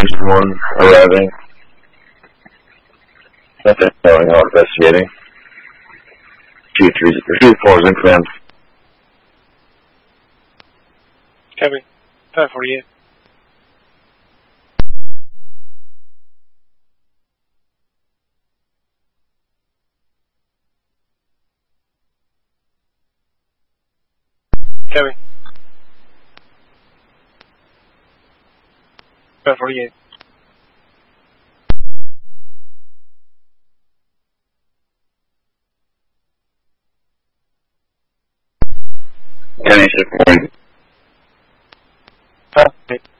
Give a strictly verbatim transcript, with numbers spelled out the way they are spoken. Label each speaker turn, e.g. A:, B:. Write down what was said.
A: Engine one arriving. Nothing going on investigating. Two three three four is in command.
B: Copy. five forty-eight. Copy. five forty-eight.
A: ten eighty-six.
B: Copy.